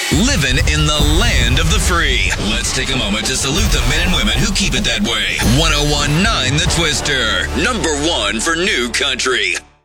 Living in the land of the free. Let's take a moment to salute the men and women who keep it that way. 1019 The Twister, #1 for new country.